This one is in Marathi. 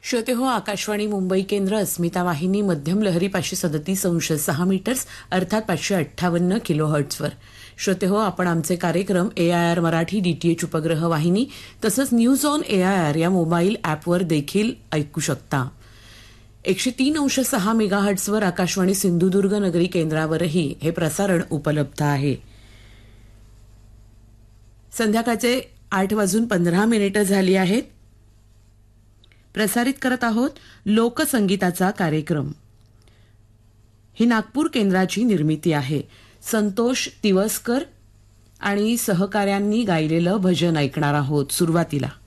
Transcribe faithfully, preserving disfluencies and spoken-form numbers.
श्रोते हो, आकाशवाणी मुंबई केंद्र, अस्मिता वाहिनी, मध्यम लहरी पाचशे सदतीस अंश सहा मीटर्स अर्थात पाचशे अठ्ठावन्न किलो हर्ट्सवर. श्रोते हो, आपण आमचे कार्यक्रम ए आय आर मराठी, डीटीएच उपग्रह वाहिनी तसंच news on A I R या मोबाईल ॲपवर देखील ऐकू शकता. एकशे तीन अंश सहा मेगा हर्ट्सवर आकाशवाणी सिंधुदुर्ग नगरी केंद्रावरही हे प्रसारण उपलब्ध आहे. संध्याकाळचे आठ वाजून पंधरा मिनिटं झाली आहेत. प्रसारित करत आहोत लोकसंगीताचा कार्यक्रम. ही नागपूर केंद्राची निर्मिती आहे. संतोष तिवसकर आणि सहकाऱ्यांनी गायलेलं भजन ऐकणार आहोत सुरुवातीला.